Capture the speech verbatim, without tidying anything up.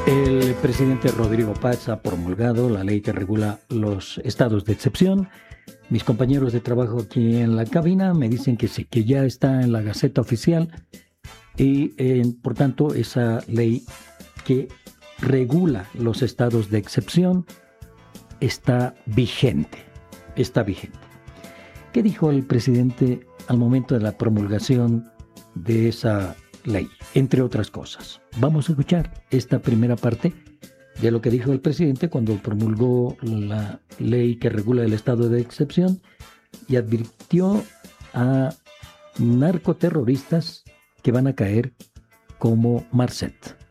El presidente Rodrigo Paz ha promulgado la ley que regula los estados de excepción. Mis compañeros de trabajo aquí en la cabina me dicen que sí, que ya está en la Gaceta Oficial y, eh, por tanto, esa ley que regula los estados de excepción está vigente. Está vigente. ¿Qué dijo el presidente al momento de la promulgación de esa ley? Entre otras cosas. Vamos a escuchar esta primera parte de lo que dijo el presidente cuando promulgó la ley que regula el estado de excepción y advirtió a narcoterroristas que van a caer como Marcet.